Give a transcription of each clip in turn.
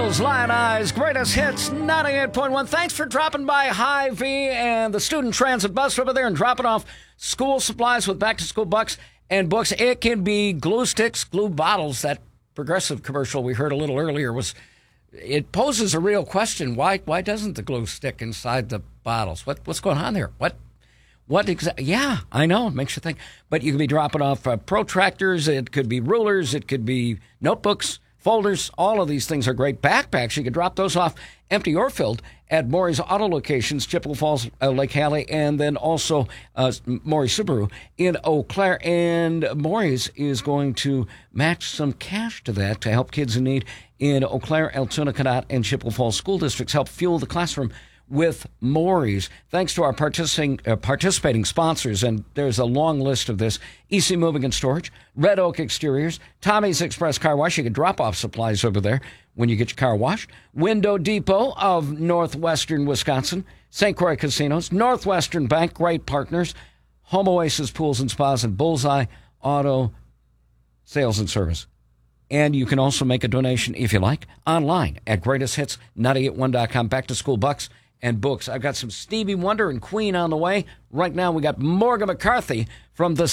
Patrol's Lionized Greatest Hits 98.1. Thanks for dropping by Hy-Vee and the student transit bus over there and dropping off school supplies with back-to-school bucks and books. It can be glue sticks, glue bottles. That Progressive commercial we heard a little earlier it poses a real question. Why doesn't the glue stick inside the bottles? What's going on there? What exactly? Yeah, I know. It makes you think. But you could be dropping off protractors. It could be rulers. It could be notebooks, folders. All of these things are great. Backpacks, you could drop those off empty or filled at Maury's Auto Locations, Chippewa Falls, Lake Hallie, and then also Maury's Subaru in Eau Claire. And Maury's is going to match some cash to that to help kids in need in Eau Claire, Altoona, Cadott, and Chippewa Falls school districts. Help fuel the classroom with Maury's. Thanks to our participating sponsors, and there's a long list of this: EC Moving and Storage, Red Oak Exteriors, Tommy's Express Car Wash. You can drop off supplies over there when you get your car washed. Window Depot of Northwestern Wisconsin, St. Croix Casinos, Northwestern Bank, great partners, Home Oasis Pools and Spas, and Bullseye Auto Sales and Service. And you can also make a donation, if you like, online at greatesthits981.com. Back to school bucks and books. I've got some Stevie Wonder and Queen on the way. Right now, we got Morgan McCarthy from the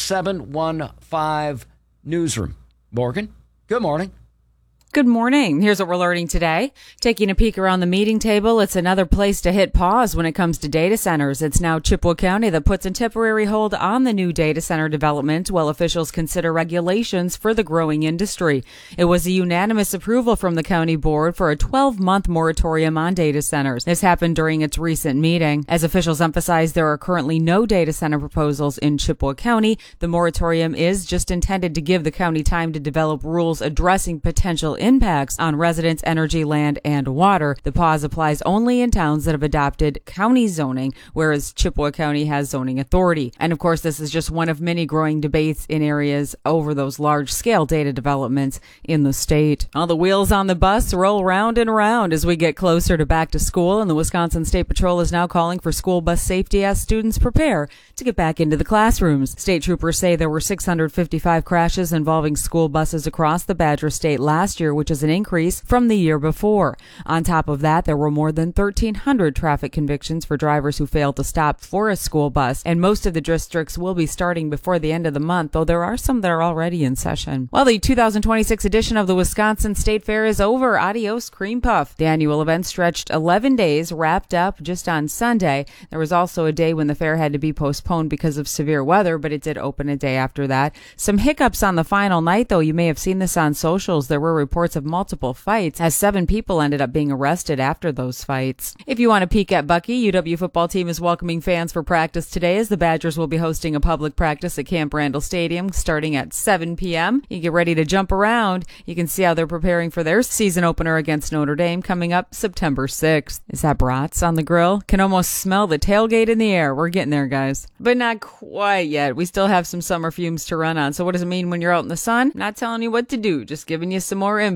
715 Newsroom. Morgan, good morning. Good morning. Here's what we're learning today. Taking a peek around the meeting table, it's another place to hit pause when it comes to data centers. It's now Chippewa County that puts a temporary hold on the new data center development while officials consider regulations for the growing industry. It was a unanimous approval from the county board for a 12-month moratorium on data centers. This happened during its recent meeting. As officials emphasize, there are currently no data center proposals in Chippewa County. The moratorium is just intended to give the county time to develop rules addressing potential impacts on residents, energy, land, and water. The pause applies only in towns that have adopted county zoning, whereas Chippewa County has zoning authority. And of course, this is just one of many growing debates in areas over those large-scale data developments in the state. All the wheels on the bus roll round and around as we get closer to back to school, and the Wisconsin State Patrol is now calling for school bus safety as students prepare to get back into the classrooms. State troopers say there were 655 crashes involving school buses across the Badger State last year, which is an increase from the year before. On top of that, there were more than 1,300 traffic convictions for drivers who failed to stop for a school bus, and most of the districts will be starting before the end of the month, though there are some that are already in session. Well, the 2026 edition of the Wisconsin State Fair is over. Adios, Cream Puff. The annual event stretched 11 days, wrapped up just on Sunday. There was also a day when the fair had to be postponed because of severe weather, but it did open a day after that. Some hiccups on the final night, though. You may have seen this on socials. There were reports of multiple fights, as 7 people ended up being arrested after those fights. If you want to peek at Bucky, UW football team is welcoming fans for practice today as the Badgers will be hosting a public practice at Camp Randall Stadium starting at 7 p.m. You get ready to jump around. You can see how they're preparing for their season opener against Notre Dame coming up September 6th. Is that brats on the grill? Can almost smell the tailgate in the air. We're getting there, guys. But not quite yet. We still have some summer fumes to run on. So what does it mean when you're out in the sun? Not telling you what to do, just giving you some more